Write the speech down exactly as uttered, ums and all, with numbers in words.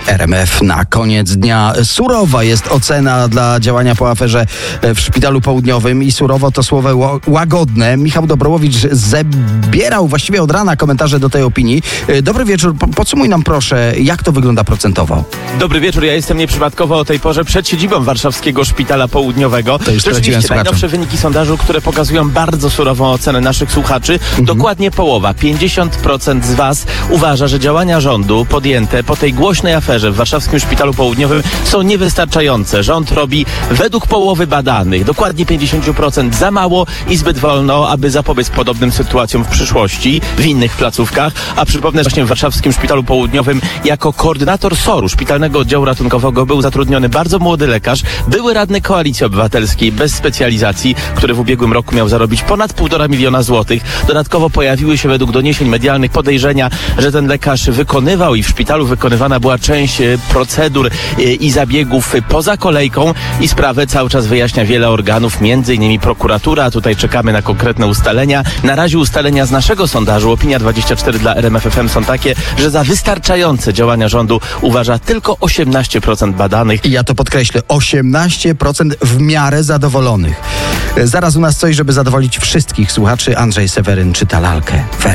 R M F na koniec dnia. Surowa jest ocena dla działania po aferze w Szpitalu Południowym i surowo to słowo łagodne. Michał Dobrołowicz zbierał właściwie od rana komentarze do tej opinii. Dobry wieczór. Podsumuj nam proszę, jak to wygląda procentowo. Dobry wieczór. Ja jestem nieprzypadkowo o tej porze przed siedzibą Warszawskiego Szpitala Południowego. To już rzeczywiście najnowsze wyniki sondażu, które pokazują bardzo surową ocenę naszych słuchaczy. Mhm. Dokładnie połowa, pięćdziesiąt procent z was uważa, że działania rządu podjęte po tej głośnej aferze w Warszawskim Szpitalu Południowym są niewystarczające. Rząd robi według połowy badanych, dokładnie pięćdziesiąt procent za mało i zbyt wolno, aby zapobiec podobnym sytuacjom w przyszłości w innych placówkach. A przypomnę, właśnie w Warszawskim Szpitalu Południowym jako koordynator soru, Szpitalnego Oddziału Ratunkowego, był zatrudniony bardzo młody lekarz, były radny Koalicji Obywatelskiej bez specjalizacji, który w ubiegłym roku miał zarobić ponad półtora miliona złotych. Dodatkowo pojawiły się według doniesień medialnych podejrzenia, że ten lekarz wykonywał i w szpitalu wykonywana była część procedur i zabiegów poza kolejką i sprawę cały czas wyjaśnia wiele organów, między innymi prokuratura. Tutaj czekamy na konkretne ustalenia. Na razie ustalenia z naszego sondażu Opinia dwadzieścia cztery dla R M F F M są takie, że za wystarczające działania rządu uważa tylko osiemnaście procent badanych. I ja to podkreślę, osiemnaście procent w miarę zadowolonych. Zaraz u nas coś, żeby zadowolić wszystkich słuchaczy. Andrzej Seweryn czyta lalkę. Wery.